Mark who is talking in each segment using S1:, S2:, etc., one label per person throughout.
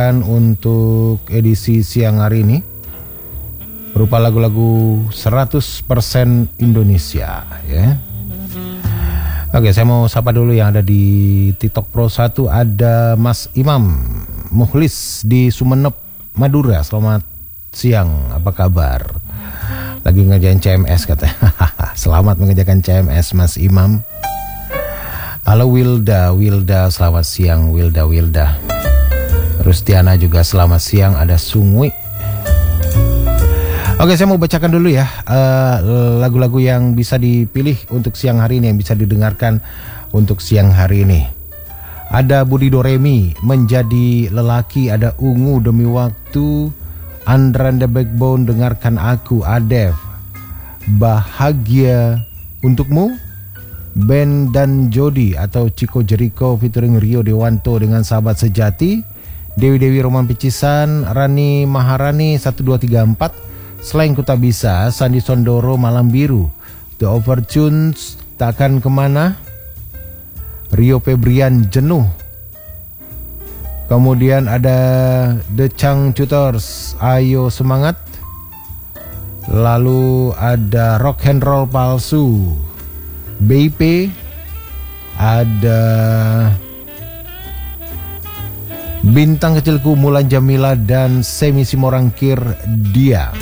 S1: untuk edisi siang hari ini berupa lagu-lagu 100% Indonesia ya. Oke, saya mau sapa dulu yang ada di TikTok Pro 1. Ada Mas Imam Mukhlis di Sumeneb, Madura. Selamat siang, apa kabar? Lagi ngerjain CMS katanya. Selamat mengerjakan CMS Mas Imam. Halo Wilda, selamat siang Wilda. Rustiana juga selamat siang. Ada Sungwi. Oke, saya mau bacakan dulu ya lagu-lagu yang bisa dipilih untuk siang hari ini, yang bisa didengarkan untuk siang hari ini. Ada Budi Doremi, Menjadi Lelaki. Ada Ungu, Demi Waktu. Andra and the Backbone, Dengarkan Aku. Adev, Bahagia Untukmu. Ben dan Jody atau Chico Jericho featuring Rio Dewanto dengan Sahabat Sejati. Dewi Roman Picisan, Rani Maharani 1234, Selain Ku Tak Bisa, Sandi Sondoro, Malam Biru. The Overtunes, Takkan Kemana. Rio Febrian, Jenuh. Kemudian ada The Changcuters, Ayo Semangat. Lalu ada Rock and Roll Palsu, BIP. Ada Bintang Kecilku, Mulan Jamila dan Semi Simorangkir, Dia.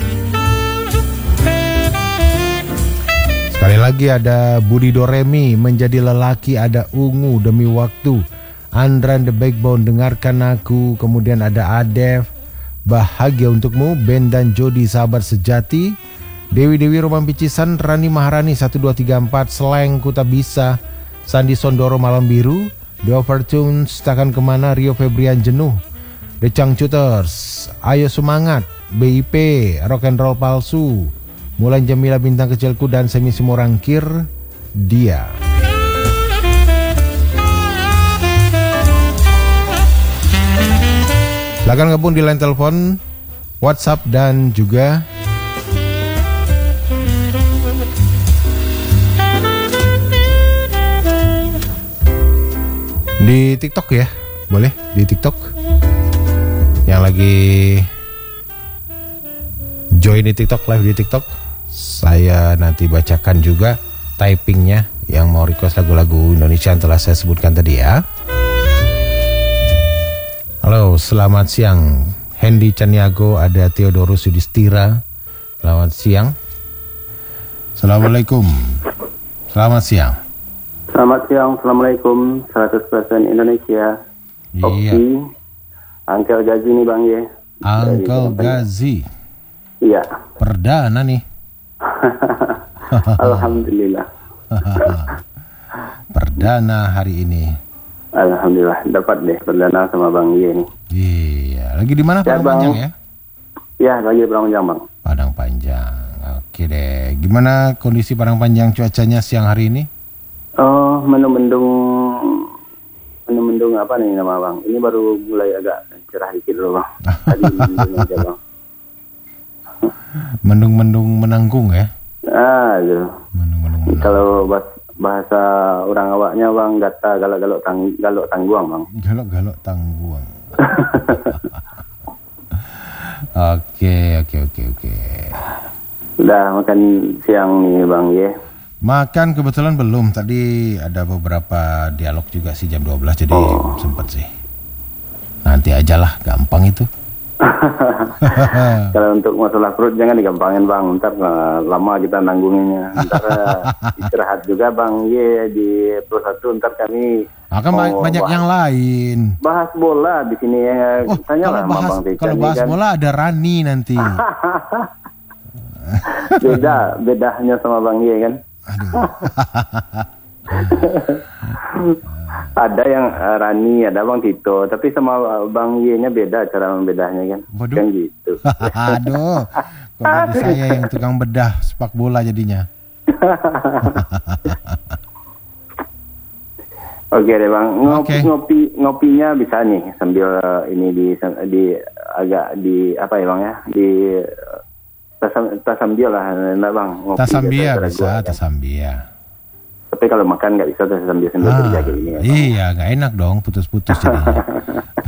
S1: Sekali lagi ada Budi Doremi, Menjadi Lelaki. Ada Ungu, Demi Waktu. Andra and the Backbone, Dengarkan Aku. Kemudian ada Adev, Bahagia Untukmu. Ben dan Jody, Sahabat Sejati. Dewi Roman Picisan, Rani Maharani 1234, Selain Ku Tak Bisa. Sandi Sondoro, Malam Biru. The Overtunes, Takkan Kemana. Rio Febrian, Jenuh. The Changcuters, Ayo Semangat. BIP, Rock and Roll Palsu. Mulan Jamila, Bintang Kecilku dan Semi Simorangkir, Dia. Silakan gabung di line telepon, WhatsApp dan juga di TikTok ya. Boleh di TikTok. Yang lagi join di TikTok, live di TikTok, saya nanti bacakan juga typingnya yang mau request lagu-lagu Indonesia yang telah saya sebutkan tadi ya. Halo, selamat siang Hendy Caniago. Ada Theodorus Yudhistira, selamat siang. Assalamualaikum, selamat siang.
S2: Selamat siang, Assalamualaikum. 100% Indonesia.
S1: Iya.
S2: Oke. Uncle Gazi nih Bang ya.
S1: Uncle Gazi.
S2: Iya.
S1: Perdana nih.
S2: Alhamdulillah.
S1: Perdana hari ini.
S2: Alhamdulillah dapat deh perdana sama Bang Ye nih.
S1: Iya, lagi di mana
S2: Ya,
S1: Padang
S2: Bang.
S1: Panjang ya?
S2: Ya, lagi di Padang Panjang Bang.
S1: Padang Panjang. Oke deh. Gimana kondisi Padang Panjang cuacanya siang hari ini?
S2: Oh, mendung apa nih nama Bang? Ini baru mulai agak cerah dikit loh Bang. Tadi mendung aja Bang.
S1: Mendung-mendung menanggung ya?
S2: Gitu.
S1: Mendung-mendung menanggung.
S2: Kalau bahasa orang awaknya Bang, gata galak-galok tangguang Bang.
S1: Galok-galok tangguang. Oke.
S2: Udah makan siang nih Bang Ye.
S1: Makan kebetulan belum. Tadi ada beberapa dialog juga sih jam 12, jadi sempet sih. Nanti ajalah, gampang itu.
S2: Kalau untuk masalah perut jangan digampangin Bang, ntar lama kita nanggunginnya. Ntar istirahat juga Bang Ye di Pro 1, ntar kami
S1: akan banyak yang lain.
S2: Bahas bola di sini ya. Tanyalah sama Bang Tika.
S1: Kalau bahas bola ada Rani nanti.
S2: bedanya sama Bang Ye kan.
S1: Aduh.
S2: Ada yang Rani, ada Bang Tito, tapi sama Bang Ye-nya beda cara membedahnya kan.
S1: Waduh.
S2: Kan gitu.
S1: Aduh. Kok jadi saya yang tukang bedah sepak bola jadinya.
S2: Oke deh Bang, ngopinya bisa nih sambil ini di agak di apa ya Bang ya, di tasambia lah Bang.
S1: Tasambia bisa, tasambia.
S2: Tapi kalau makan nggak bisa sambil kerja kayak gini.
S1: Iya, nggak enak dong, putus-putus jadinya.